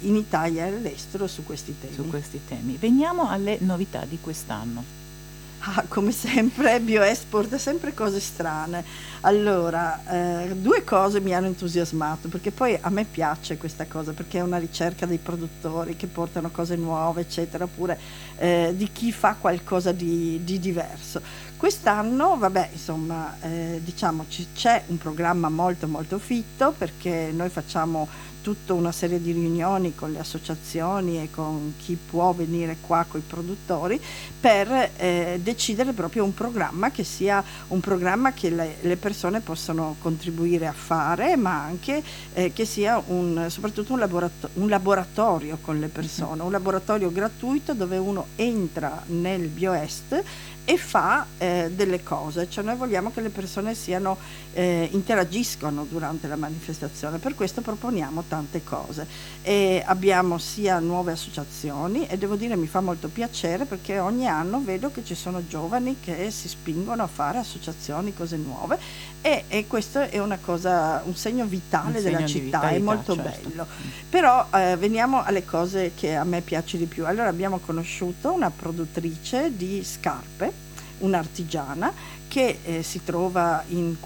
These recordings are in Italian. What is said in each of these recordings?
in Italia e all'estero su questi su temi. questi temi. Veniamo alle novità di quest'anno. Come sempre, BioEst porta sempre cose strane. Allora, due cose mi hanno entusiasmato, perché poi a me piace questa cosa, perché è una ricerca dei produttori che portano cose nuove, eccetera, oppure di chi fa qualcosa di diverso. Quest'anno, vabbè, insomma, diciamo c'è un programma molto molto fitto, perché noi facciamo tutta una serie di riunioni con le associazioni e con chi può venire qua, con i produttori, per decidere proprio un programma che sia un programma che le persone possono contribuire a fare, ma anche che sia soprattutto un laboratorio con le persone, un laboratorio gratuito dove uno entra nel BioEst e fa delle cose, cioè noi vogliamo che le persone interagiscono durante la manifestazione, per questo proponiamo tante cose e abbiamo sia nuove associazioni, e devo dire mi fa molto piacere perché ogni anno vedo che ci sono giovani che si spingono a fare associazioni, cose nuove, e questo è una cosa, un segno vitale della segno di città, è vitalità, molto certo. bello. Però veniamo alle cose che a me piace di più. Allora abbiamo conosciuto una produttrice di scarpe, un'artigiana che si trova in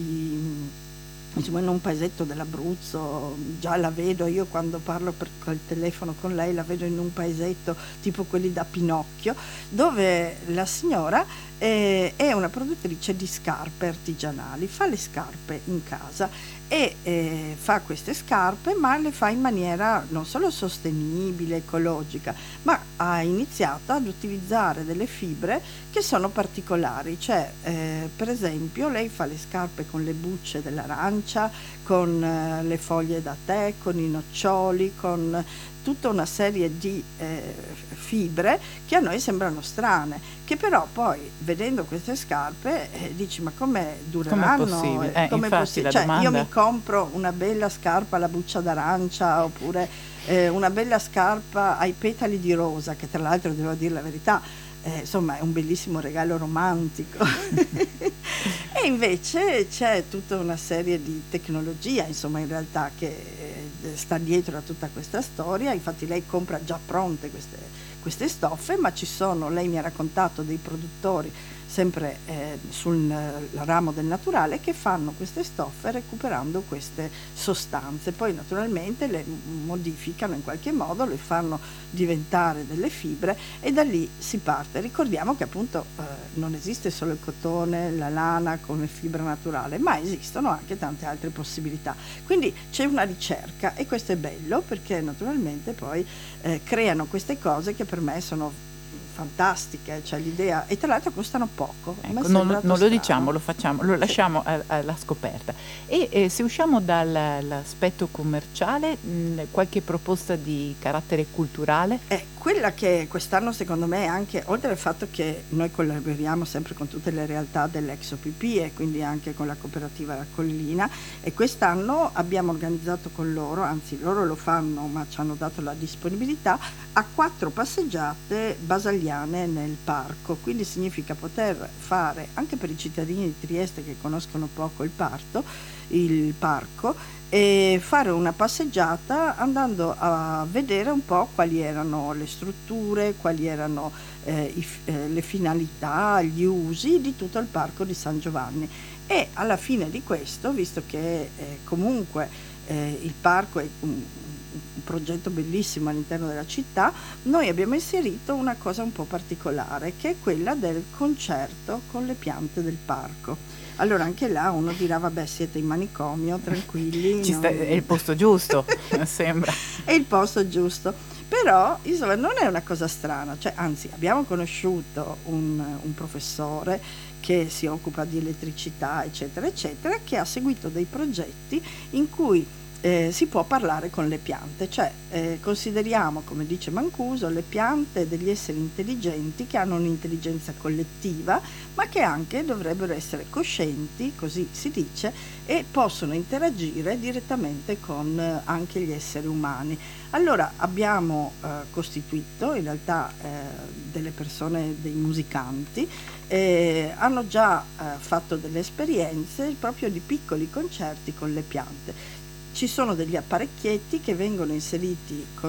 insomma, in un paesetto dell'Abruzzo. Già la vedo, io quando parlo col telefono con lei la vedo in un paesetto tipo quelli da Pinocchio, dove la signora è una produttrice di scarpe artigianali, fa le scarpe in casa e fa queste scarpe, ma le fa in maniera non solo sostenibile, ecologica, ma ha iniziato ad utilizzare delle fibre che sono particolari, cioè per esempio lei fa le scarpe con le bucce dell'arancia, con le foglie da tè, con i noccioli, con tutta una serie di fibre che a noi sembrano strane, che però poi vedendo queste scarpe dici ma come dureranno? Com'è possibile? Com'è Infatti possibile? la Cioè io domanda. mi compro una bella scarpa alla buccia d'arancia, oppure una bella scarpa ai petali di rosa, che tra l'altro devo dire la verità, insomma è un bellissimo regalo romantico. E invece c'è tutta una serie di tecnologia, insomma, in realtà che sta dietro a tutta questa storia. Infatti lei compra già pronte queste stoffe, ma lei mi ha raccontato dei produttori sempre sul ramo del naturale che fanno queste stoffe recuperando queste sostanze. Poi naturalmente le modificano in qualche modo, le fanno diventare delle fibre e da lì si parte. Ricordiamo che appunto non esiste solo il cotone, la lana come fibra naturale, ma esistono anche tante altre possibilità. Quindi c'è una ricerca e questo è bello, perché naturalmente poi creano queste cose che per me sono fantastiche, cioè l'idea, e tra l'altro costano poco. Ecco, non lo diciamo, lo facciamo, lo lasciamo alla scoperta. E se usciamo dall'aspetto commerciale, qualche proposta di carattere culturale? Quella che quest'anno secondo me, anche oltre al fatto che noi collaboriamo sempre con tutte le realtà dell'ex OPP e quindi anche con la cooperativa La Collina, e quest'anno abbiamo organizzato con loro, anzi loro lo fanno ma ci hanno dato la disponibilità, a 4 passeggiate basaliane nel parco. Quindi significa poter fare, anche per i cittadini di Trieste che conoscono poco il parco, e fare una passeggiata andando a vedere un po' quali erano le strutture, quali erano le finalità, gli usi di tutto il parco di San Giovanni. E alla fine di questo, visto che comunque il parco è un progetto bellissimo all'interno della città, noi abbiamo inserito una cosa un po' particolare, che è quella del concerto con le piante del parco. Allora anche là uno dirà vabbè, siete in manicomio, tranquilli, È il posto giusto, sembra. È il posto giusto, però insomma non è una cosa strana, cioè anzi abbiamo conosciuto un professore che si occupa di elettricità eccetera eccetera, che ha seguito dei progetti in cui si può parlare con le piante, cioè consideriamo, come dice Mancuso, le piante degli esseri intelligenti che hanno un'intelligenza collettiva, ma che anche dovrebbero essere coscienti, così si dice, e possono interagire direttamente con anche gli esseri umani. Allora abbiamo costituito in realtà delle persone, dei musicanti, hanno già fatto delle esperienze proprio di piccoli concerti con le piante. Ci sono degli apparecchietti che vengono inseriti con